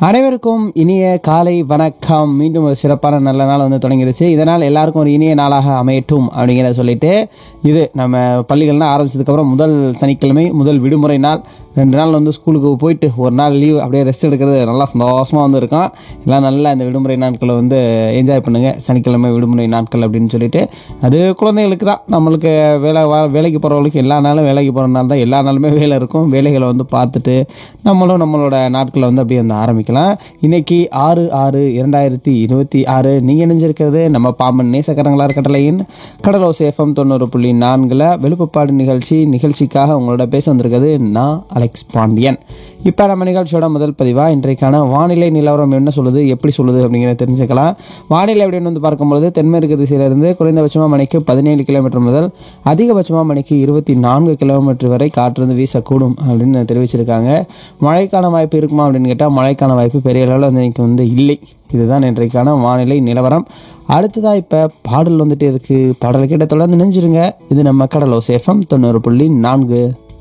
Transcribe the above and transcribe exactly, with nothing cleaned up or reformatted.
அனைவருக்கும் இனிய காலை வணக்கம். மீண்டும் ஒரு சிறப்பான நல்ல நாள் வந்து தொடங்கிடுச்சு. இதனால் எல்லாருக்கும் ஒரு இனிய நாளாக அமையட்டும் அப்படிங்கிறத சொல்லிட்டு, இது நம்ம பள்ளிகள்லாம் ஆரம்பிச்சதுக்கப்புறம் முதல் சனிக்கிழமை முதல் விடுமுறை நாள். ரெண்டு நாள் வந்து ஸ்கூலுக்கு போயிட்டு ஒரு நாள் லீவ் அப்படியே ரெஸ்ட் எடுக்கிறது நல்லா சந்தோஷமாக வந்து இருக்கும். எல்லாம் நல்லா இந்த விடுமுறை நாட்களை வந்து என்ஜாய் பண்ணுங்கள். சனிக்கிழமை விடுமுறை நாட்கள் அப்படின்னு சொல்லிட்டு, அது குழந்தைகளுக்கு தான். நம்மளுக்கு வேலை வேலைக்கு போகிறவங்களுக்கு எல்லா நாளும் வேலைக்கு போகிற நாள் தான், எல்லா நாளுமே வேலை இருக்கும். வேலைகளை வந்து பார்த்துட்டு நம்மளும் நம்மளோட நாட்களை வந்து அப்படியே வந்து ஆரம்பிக்கலாம். இன்னைக்கு ஆறு ஆறு இரண்டாயிரத்தி இருபத்தி ஆறு நீங்கள் இணைஞ்சிருக்கிறது நம்ம பாம்பன் நேசக்கரங்களார் கட்டளையின் கடலோசை எஃப்எம் தொண்ணூறு புள்ளி நான்கில் வெளுப்புப்பாடு நிகழ்ச்சி. நிகழ்ச்சிக்காக உங்களோட பேச வந்திருக்கிறது நான் அலெக்ஸ் பாண்டியன். இப்போ நம்ம நிகழ்ச்சியோட முதல் பதிவாக இன்றைக்கான வானிலை நிலவரம் என்ன சொல்லுது, எப்படி சொல்லுது அப்படிங்கிறத தெரிஞ்சுக்கலாம். வானிலை அப்படின்னு வந்து பார்க்கும்பொழுது தென்மேற்கு திசையிலிருந்து குறைந்தபட்சமாக மணிக்கு பதினேழு கிலோமீட்டர் முதல் அதிகபட்சமாக மணிக்கு இருபத்தி நான்கு கிலோமீட்டர் வரை காற்று வந்து வீசக்கூடும் அப்படின்னு தெரிவிச்சிருக்காங்க. மழைக்கான வாய்ப்பு இருக்குமா அப்படின்னு கேட்டால் மழைக்கான வாய்ப்பு பெரிய அளவில் வந்து இன்னைக்கு வந்து இல்லை. இதுதான் இன்றைக்கான வானிலை நிலவரம். அடுத்ததாக இப்போ பாடல் வந்துட்டு இருக்குது. பாடல் கேட்ட தொடர்ந்து நினைஞ்சிருங்க. இது நம்ம கடலோசை எஃப்எம் தொண்ணூறு புள்ளி நான்கு.